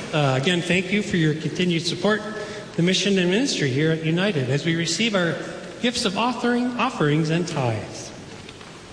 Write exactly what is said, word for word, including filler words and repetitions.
Uh, again, thank you for your continued support, the mission and ministry here at United, as we receive our gifts of offering, offerings and tithes.